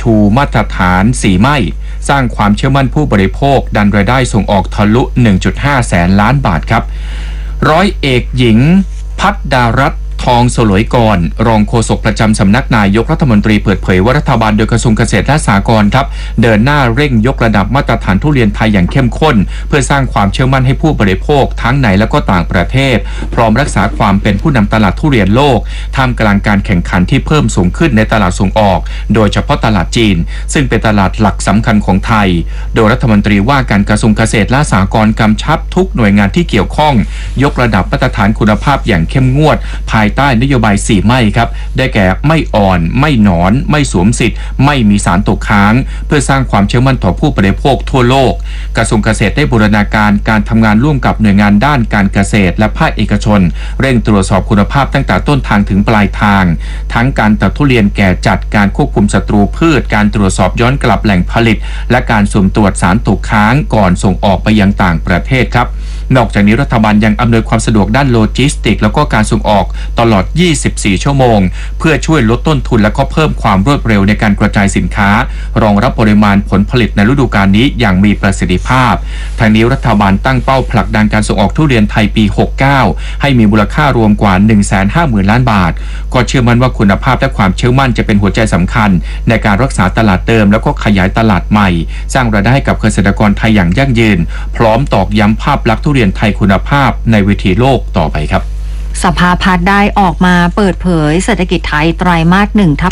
ชูมาตรฐานสีไหม้สร้างความเชื่อมั่นผู้บริโภคดันรายได้ส่งออกทะลุ 1.5 แสนล้านบาทครับร้อยเอกหญิงภัทรดารัตน์ทองสลวยกรรองโฆษกประจำสำนักนายกรัฐมนตรีเปิดเผยว่ารัฐบาลโดยกระทรวงเกษตรและสหกรณ์ครับเดินหน้าเร่งยกระดับมาตรฐานทุเรียนไทยอย่างเข้มข้นเพื่อสร้างความเชื่อมั่นให้ผู้บริโภคทั้งในและก็ต่างประเทศพร้อมรักษาความเป็นผู้นำตลาดทุเรียนโลกท่ามกลางการแข่งขันที่เพิ่มสูงขึ้นในตลาดส่งออกโดยเฉพาะตลาดจีนซึ่งเป็นตลาดหลักสำคัญของไทยโดยรัฐมนตรีว่าการกระทรวงเกษตรและสหกรณ์กำชับทุกหน่วยงานที่เกี่ยวข้องยกระดับมาตรฐานคุณภาพอย่างเข้มงวดภายใต้นโยบายสีไหม้ครับได้แก่ไม่อ่อนไม่หนอนไม่สวมสิทธิ์ไม่มีสารตกค้างเพื่อสร้างความเชื่อมั่นต่อผู้บริโภคทั่วโลกกระทรวงเกษตรได้บูรณาการการทำงานร่วมกับหน่วยงานด้านการเกษตรและภาคเอกชนเร่งตรวจสอบคุณภาพตั้งแต่ต้นทางถึงปลายทางทั้งการตัดทุเรียนแก่จัดการควบคุมศัตรูพืชการตรวจสอบย้อนกลับแหล่งผลิตและการสุ่มตรวจสารตกค้างก่อนส่งออกไปยังต่างประเทศครับนอกจากนี้รัฐบาลยังอำนวยความสะดวกด้านโลจิสติกแล้วก็การส่งออกตลอด 24 ชั่วโมงเพื่อช่วยลดต้นทุนและก็เพิ่มความรวดเร็วในการกระจายสินค้ารองรับปริมาณผลผลิตในฤดูกาลนี้อย่างมีประสิทธิภาพทางนี้รัฐบาลตั้งเป้าผลักดันการส่งออกทุเรียนไทยปี 69 ให้มีมูลค่ารวมกว่า 150,000 ล้านบาทก็เชื่อมั่นว่าคุณภาพและความเชื่อมั่นจะเป็นหัวใจสำคัญในการรักษาตลาดเดิมแล้วก็ขยายตลาดใหม่สร้างรายได้ให้กับเกษตรกรไทยอย่างยั่งยืนพร้อมตอกย้ำภาพลักษณ์ทุเรียนไทยคุณภาพในเวทีโลกต่อไปครับสภาพัฒน์ได้ออกมาเปิดเผยเศรษฐกิจไทยไตรมาส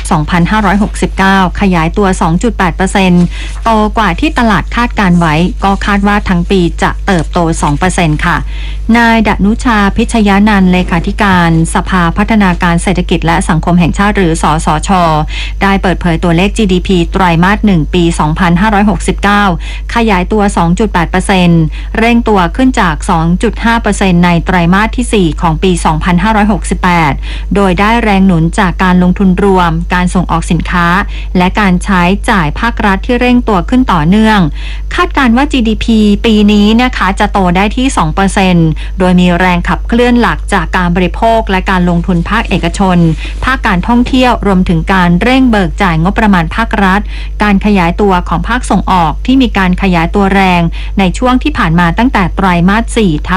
1/2569 ขยายตัว 2.8% โตกว่าที่ตลาดคาดการไว้ก็คาดว่าทั้งปีจะเติบโต 2% ค่ะนายดนุชาพิชยานันท์เลขาธิการสภาพัฒนาการเศรษฐกิจและสังคมแห่งชาติหรือสสช.ได้เปิดเผยตัวเลข GDP ไตรมาส 1 ปี 2569 ขยายตัว 2.8% เร่งตัวขึ้นจาก 2.5% ในไตรมาสที่ 4 ของปี2568 โดยได้แรงหนุนจากการลงทุนรวมการส่งออกสินค้าและการใช้จ่ายภาครัฐที่เร่งตัวขึ้นต่อเนื่องคาดการว่า GDP ปีนี้นะคะจะโตได้ที่ 2% โดยมีแรงขับเคลื่อนหลักจากการบริโภคและการลงทุนภาคเอกชนภาคการท่องเที่ยวรวมถึงการเร่งเบิกจ่ายงบประมาณภาครัฐการขยายตัวของภาคส่งออกที่มีการขยายตัวแรงในช่วงที่ผ่านมาตั้งแต่ไตรมาส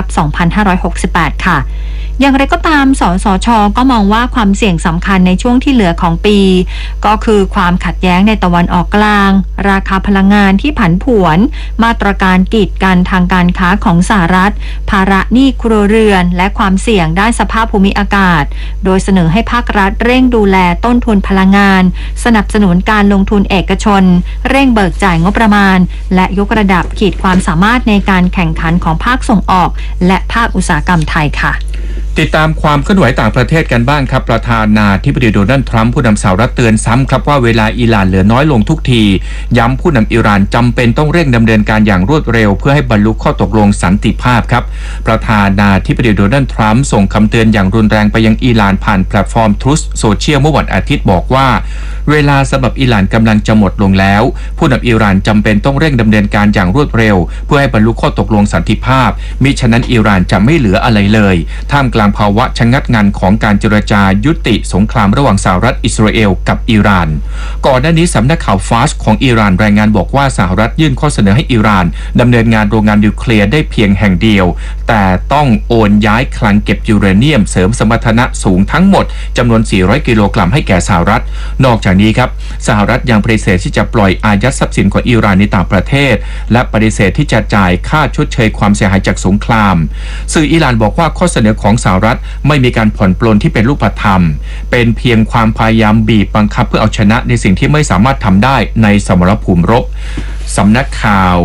4/2568 ค่ะอย่างไรก็ตามสสช.ก็มองว่าความเสี่ยงสำคัญในช่วงที่เหลือของปีก็คือความขัดแย้งในตะวันออกกลางราคาพลังงานที่ผันผวนมาตรการกีดกันทางการค้าของสหรัฐภาระหนี้ครัวเรือนและความเสี่ยงด้านสภาพภูมิอากาศโดยเสนอให้ภาครัฐเร่งดูแลต้นทุนพลังงานสนับสนุนการลงทุนเอกชนเร่งเบิกจ่ายงบประมาณและยกระดับขีดความสามารถในการแข่งขันของภาคส่งออกและภาคอุตสาหกรรมไทยค่ะติดตามความเคลื่อนไหวต่างประเทศกันบ้างครับประธานาธิบดีโดนัลด์ทรัมป์ผู้นำสหรัฐเตือนซ้ำครับว่าเวลาอิหร่านเหลือน้อยลงทุกทีย้ำผู้นำอิหร่านจำเป็นต้องเร่งดำเนินการอย่างรวดเร็วเพื่อให้บรรลุข้อตกลงสันติภาพครับประธานาธิบดีโดนัลด์ทรัมป์ส่งคำเตือนอย่างรุนแรงไปยังอิหร่านผ่านแพลตฟอร์ม Truth Social เมื่อวันอาทิตย์บอกว่าเวลาสำหรับอิหร่านกำลังจะหมดลงแล้วผู้นำอิหร่านจำเป็นต้องเร่งดำเนินการอย่างรวดเร็วเพื่อให้บรรลุข้อตกลงสันติภาพมิฉะนั้นอิหร่านจะไม่เหลืออะไรเลยท่ามกลางภาวะชะงักงันของการเจรจายุติสงครามระหว่างสหรัฐอิสราเอลกับอิหร่านก่อนหน้านี้สำนักข่าวฟาสของอิหร่านรายงานบอกว่าสหรัฐยื่นข้อเสนอให้อิหร่านดำเนินงานโรงงานนิวเคลียร์ได้เพียงแห่งเดียวแต่ต้องโอนย้ายคลังเก็บยูเรเนียมเสริมสมรรถนะสูงทั้งหมดจำนวน400กิโลกรัมให้แก่สหรัฐนอกจากนี้ครับสหรัฐยังปฏิเสธที่จะปล่อยอายัดทรัพย์สินของอิหร่านในต่างประเทศและปฏิเสธที่จะจ่ายค่าชดเชยความเสียหายจากสงครามสื่ออิหร่านบอกว่าข้อเสนอของสหรัฐไม่มีการผ่อนปลนที่เป็นรูปธรรมเป็นเพียงความพยายามบีบบังคับเพื่อเอาชนะในสิ่งที่ไม่สามารถทำได้ในสมรภูมิรบสำนักข่าว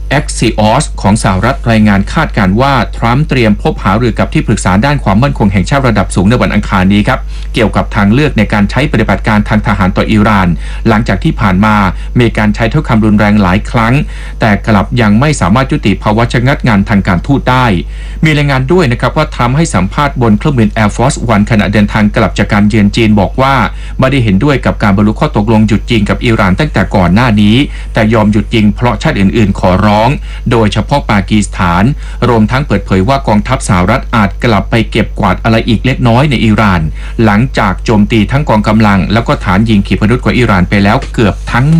Axios ของสหรัฐรายงานคาดการณ์ว่าทรัมป์เตรียมพบหารือกับที่ปรึกษาด้านความมั่นคงแห่งชาติระดับสูงในวันอังคารนี้ครับเกี่ยวกับทางเลือกในการใช้ปฏิบัติการทางทหารต่ออิหร่านหลังจากที่ผ่านมามีการใช้ถ้อยคำรุนแรงหลายครั้งแต่กลับยังไม่สามารถยุติภาวะชะงักงันทางการทูตได้มีรายงานด้วยนะครับว่าทรัมป์ให้สัมภาษณ์บนเครื่องบิน Air Force One ขณะเดินทางกลับจากการเยือนจีนบอกว่าไม่ได้เห็นด้วยกับการบรรลุข้อตกลงหยุดยิงกับอิหร่านตั้งแต่ก่อนหน้านี้แต่ยอมหยุดยิงเพราะชาติอื่นๆขอร้องโดยเฉพาะปากีสถานรวมทั้งเปิดเผยว่ากองทัพสหรัฐอาจกลับไปเก็บกวาดอะไรอีกเล็กน้อยในอิหร่านหลังจากโจมตีทั้งกองกำลังแล้วก็ฐานยิงขีปนาวุธของอิหร่านไปแล้วเกือบทั้ง